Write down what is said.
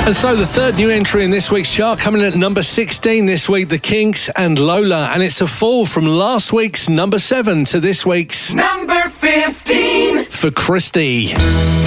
And so the third new entry in this week's chart, coming in at number 16 this week, The Kinks and Lola. And it's a fall from last week's number 7 to this week's number 15 for Christy.